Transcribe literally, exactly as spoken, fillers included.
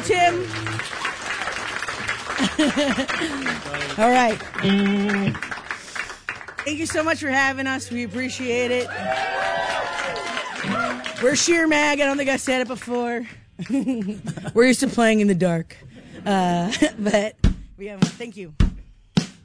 Tim. All right. Thank you so much for having us. We appreciate it. We're Sheer Mag. I don't think I said it before. We're used to playing in the dark. Uh, but we have, thank you.